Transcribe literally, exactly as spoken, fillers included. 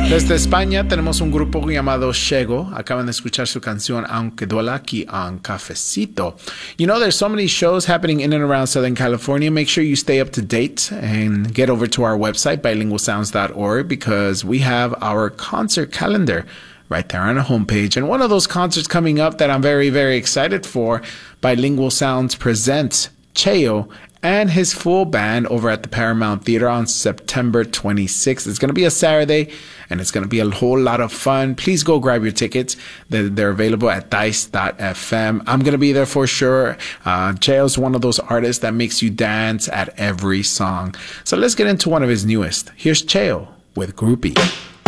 Desde España tenemos un grupo llamado Shego. Acaban de escuchar su canción Aunque Duela aquí on Cafecito. You know, there's so many shows happening in and around Southern California. Make sure you stay up to date and get over to our website, bilingual sounds dot org, because we have our concert calendar right there on the homepage. And one of those concerts coming up that I'm very, very excited for, Bilingual Sounds presents Cheo and his full band over at the Paramount Theater on September twenty-sixth. It's going to be a Saturday, and it's going to be a whole lot of fun. Please go grab your tickets. They're, they're available at dice dot f m. I'm going to be there for sure. Uh, Cheo's one of those artists that makes you dance at every song. So let's get into one of his newest. Here's Cheo with Groupie.